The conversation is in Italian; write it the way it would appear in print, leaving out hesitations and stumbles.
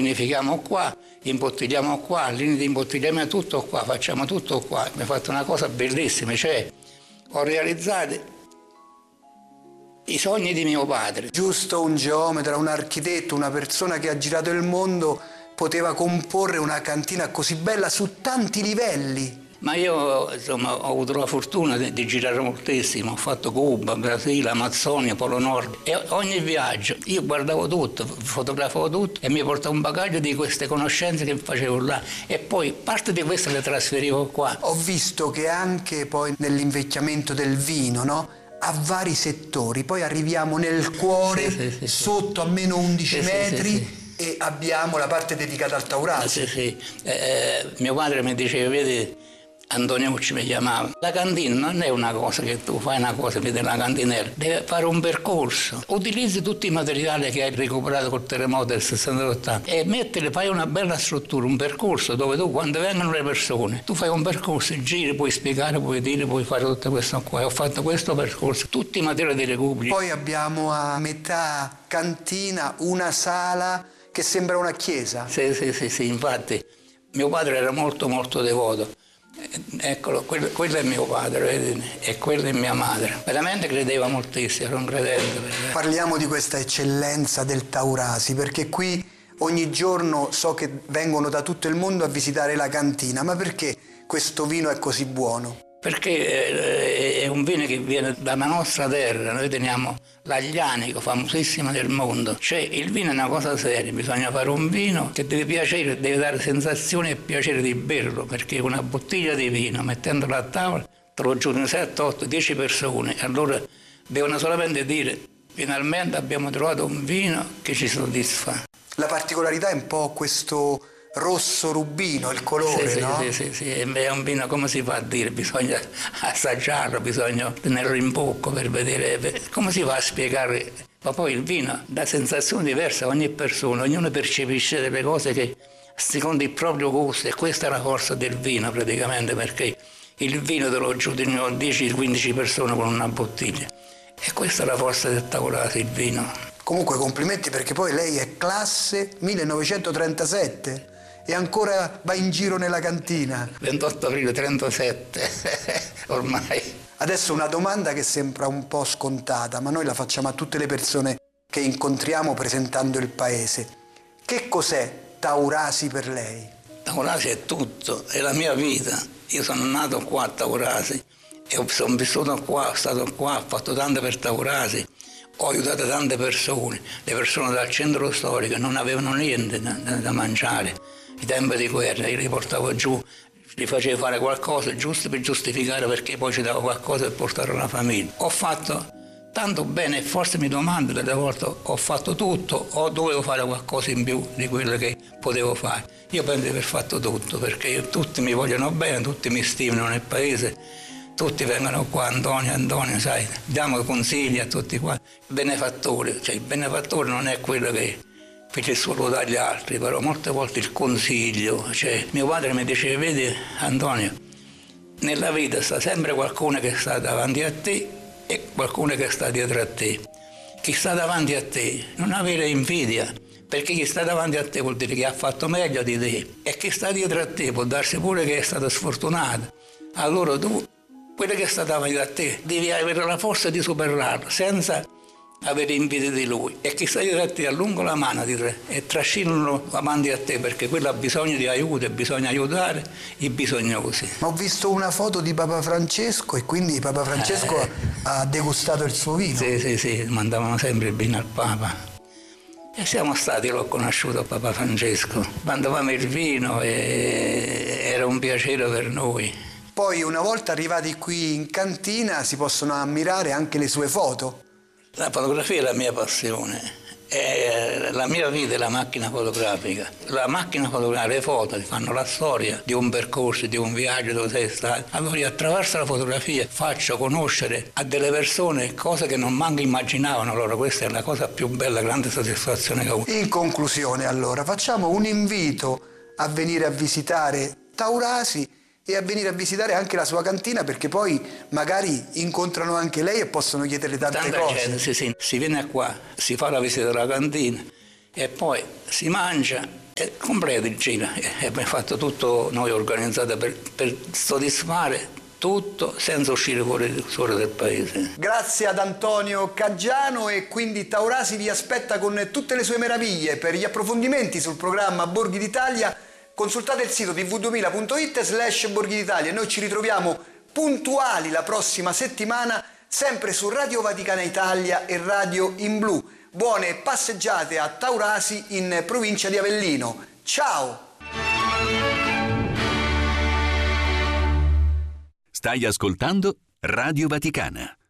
vinifichiamo qua, imbottigliamo qua, linee di imbottigliamento tutto qua, facciamo tutto qua. Abbiamo fatto una cosa bellissima, cioè ho realizzato i sogni di mio padre. Giusto un geometra, un architetto, una persona che ha girato il mondo poteva comporre una cantina così bella su tanti livelli. Ma io insomma ho avuto la fortuna di girare moltissimo, ho fatto Cuba, Brasile, Amazzonia, Polo Nord e ogni viaggio io guardavo tutto, fotografavo tutto e mi portavo un bagaglio di queste conoscenze che facevo là e poi parte di queste le trasferivo qua. Ho visto che anche poi nell'invecchiamento del vino, no? A vari settori, poi arriviamo nel cuore, sotto a meno 11 metri. E abbiamo la parte dedicata al Taurasi. Mio padre mi diceva, vedi, Antoniucci mi chiamava, la cantina non è una cosa che tu fai una cosa, vedi la cantinera, deve fare un percorso, utilizzi tutti i materiali che hai recuperato col terremoto del 68 e mettili, fai una bella struttura, un percorso dove tu quando vengono le persone, tu fai un percorso, giri, puoi spiegare, puoi dire, puoi fare tutto questo qua, ho fatto questo percorso, tutti i materiali di recuperi. Poi abbiamo a metà cantina una sala che sembra una chiesa. Sì, infatti mio padre era molto devoto. Eccolo, quello è mio padre, vedi? E quella è mia madre. Veramente credeva moltissimo, era un credente. Parliamo di questa eccellenza del Taurasi, perché qui ogni giorno so che vengono da tutto il mondo a visitare la cantina, ma perché questo vino è così buono? Perché è un vino che viene dalla nostra terra, noi teniamo l'Aglianico, famosissima del mondo. Cioè il vino è una cosa seria, bisogna fare un vino che deve piacere, deve dare sensazione e piacere di berlo, perché una bottiglia di vino, mettendola a tavola, te lo giuro 7, 8, 10 persone, allora devono solamente dire finalmente abbiamo trovato un vino che ci soddisfa. La particolarità è un po' questo rosso rubino, il colore, no? Sì, è un vino, come si fa a dire, bisogna assaggiarlo, bisogna tenerlo in bocca per vedere, come si fa a spiegare, ma poi il vino dà sensazioni diverse a ogni persona, ognuno percepisce delle cose che secondo il proprio gusto e questa è la forza del vino praticamente, perché il vino te lo giudicano 10-15 persone con una bottiglia e questa è la forza del Taurasi, il vino. Comunque complimenti perché poi lei è classe 1937 e ancora va in giro nella cantina. 28 aprile 37, ormai. Adesso una domanda che sembra un po' scontata, ma noi la facciamo a tutte le persone che incontriamo presentando il paese. Che cos'è Taurasi per lei? Taurasi è tutto, è la mia vita. Io sono nato qua a Taurasi e sono vissuto qua, stato qua, ho fatto tanto per Taurasi. Ho aiutato tante persone, le persone dal centro storico non avevano niente da mangiare. I tempi di guerra, io li portavo giù, gli facevo fare qualcosa giusto per giustificare perché poi ci davo qualcosa per portare la famiglia. Ho fatto tanto bene e forse mi domando delle volte ho fatto tutto o dovevo fare qualcosa in più di quello che potevo fare. Io penso di aver fatto tutto perché tutti mi vogliono bene, tutti mi stimano nel paese, tutti vengono qua, Antonio, sai, diamo consigli a tutti qua. Benefattore, cioè il benefattore non è quello che il suo dagli altri, però molte volte il consiglio, cioè mio padre mi diceva, vedi Antonio, nella vita sta sempre qualcuno che sta davanti a te e qualcuno che sta dietro a te. Chi sta davanti a te non avere invidia, perché chi sta davanti a te vuol dire che ha fatto meglio di te e chi sta dietro a te può darsi pure che è stato sfortunato. Allora tu, quello che sta davanti a te, devi avere la forza di superarlo senza avere invidia di lui e chi sta dietro a te allunga la mano e trascinano avanti a te perché quello ha bisogno di aiuto e bisogna aiutare i bisognosi. Ma ho visto una foto di Papa Francesco e quindi Papa Francesco ha degustato il suo vino. Sì, mandavano sempre il vino al Papa e siamo stati, l'ho conosciuto Papa Francesco, mandavamo il vino e era un piacere per noi. Poi una volta arrivati qui in cantina si possono ammirare anche le sue foto. La fotografia è la mia passione, la mia vita è la macchina fotografica. La macchina fotografica, le foto fanno la storia di un percorso, di un viaggio dove sei stato. Allora io attraverso la fotografia faccio conoscere a delle persone cose che non manco immaginavano loro. Questa è la cosa più bella, grande soddisfazione che ho avuto. In conclusione allora facciamo un invito a venire a visitare Taurasi e a venire a visitare anche la sua cantina perché poi magari incontrano anche lei e possono chiederle tante cose. Gente, si viene qua, si fa la visita alla cantina e poi si mangia Completo il giro, abbiamo fatto tutto noi organizzato per soddisfare tutto senza uscire fuori del paese. Grazie ad Antonio Caggiano, e quindi Taurasi vi aspetta con tutte le sue meraviglie. Per gli approfondimenti sul programma Borghi d'Italia consultate il sito tv2000.it/Borghi d'Italia. Noi ci ritroviamo puntuali la prossima settimana, sempre su Radio Vaticana Italia e Radio in Blu. Buone passeggiate a Taurasi in provincia di Avellino. Ciao! Stai ascoltando Radio Vaticana.